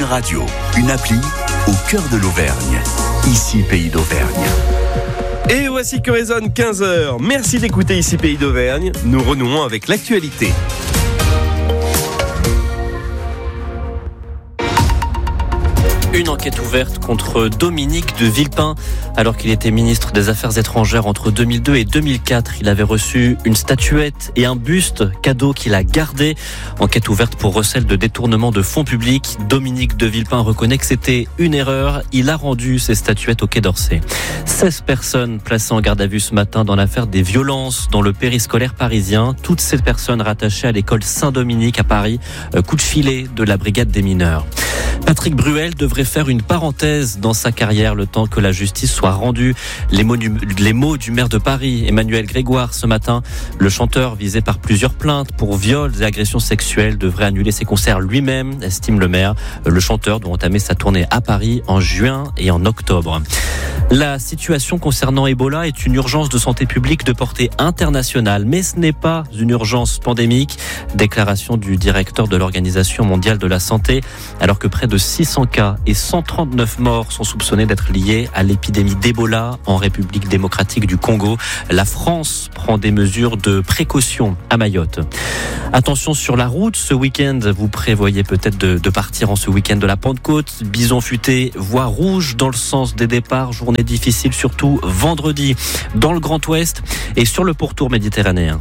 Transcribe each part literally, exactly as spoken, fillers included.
radio, une appli au cœur de l'Auvergne. Ici, Pays d'Auvergne. Et voici que résonne quinze heures. Merci d'écouter Ici Pays d'Auvergne. Nous renouons avec l'actualité. Une enquête ouverte contre Dominique de Villepin. Alors qu'il était ministre des Affaires étrangères entre deux mille deux et deux mille quatre, il avait reçu une statuette et un buste, cadeau qu'il a gardé. Enquête ouverte pour recel de détournement de fonds publics. Dominique de Villepin reconnaît que c'était une erreur. Il a rendu ces statuettes au Quai d'Orsay. seize personnes placées en garde à vue ce matin dans l'affaire des violences dans le périscolaire parisien. Toutes ces personnes rattachées à l'école Saint-Dominique à Paris. Coup de filet de la brigade des mineurs. Patrick Bruel devrait faire une parenthèse dans sa carrière le temps que la justice soit rendue. Les mots du, les mots du maire de Paris, Emmanuel Grégoire, ce matin. Le chanteur, visé par plusieurs plaintes pour viols et agressions sexuelles, devrait annuler ses concerts lui-même, estime le maire. Le chanteur doit entamer sa tournée à Paris en juin et en octobre. La situation concernant Ebola est une urgence de santé publique de portée internationale, mais ce n'est pas une urgence pandémique. Déclaration du directeur de l'Organisation mondiale de la santé, alors que près de six cents cas et cent trente-neuf morts sont soupçonnés d'être liés à l'épidémie d'Ebola en République démocratique du Congo. La France prend des mesures de précaution à Mayotte. Attention sur la route, ce week-end, vous prévoyez peut-être de, de partir en ce week-end de la Pentecôte. Bison futé, voie rouge dans le sens des départs, journée difficile surtout vendredi dans le Grand Ouest et sur le pourtour méditerranéen.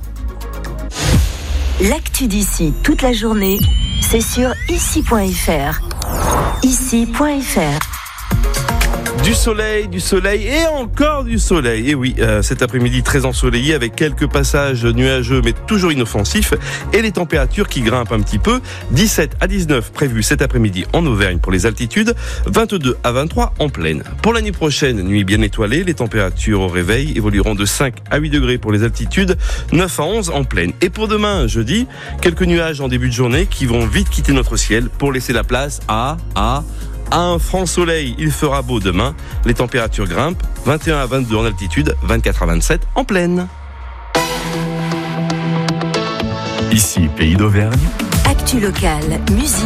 L'actu d'ici toute la journée, c'est sur ici point f r. ici point f r. Du soleil, du soleil et encore du soleil. Et oui, euh, cet après-midi très ensoleillé avec quelques passages nuageux mais toujours inoffensifs et les températures qui grimpent un petit peu. dix-sept à dix-neuf prévus cet après-midi en Auvergne pour les altitudes, vingt-deux à vingt-trois en plaine. Pour l'année prochaine, nuit bien étoilée, les températures au réveil évolueront de cinq à huit degrés pour les altitudes, neuf à onze en plaine. Et pour demain, jeudi, quelques nuages en début de journée qui vont vite quitter notre ciel pour laisser la place à... à À un franc soleil. Il fera beau demain. Les températures grimpent. vingt et un à vingt-deux en altitude, vingt-quatre à vingt-sept en plaine. Ici, Pays d'Auvergne. Actu locale, musique.